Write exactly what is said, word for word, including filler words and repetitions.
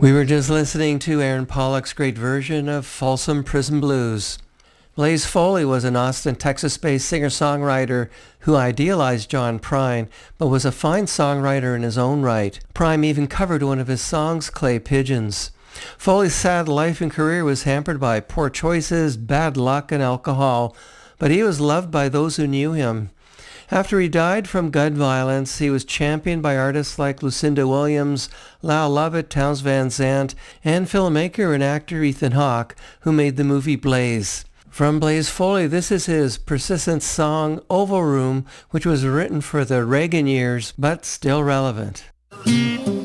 We were just listening to Aaron Pollock's great version of Folsom Prison Blues. Blaze Foley was an Austin, Texas-based singer-songwriter who idealized John Prine, but was a fine songwriter in his own right. Prine even covered one of his songs, Clay Pigeons. Foley's sad life and career was hampered by poor choices, bad luck, and alcohol, but he was loved by those who knew him. After he died from gun violence, he was championed by artists like Lucinda Williams, Lyle Lovett, Townes Van Zandt, and filmmaker and actor Ethan Hawke, who made the movie Blaze. From Blaze Foley, this is his persistent song, Oval Room, which was written for the Reagan years, but still relevant.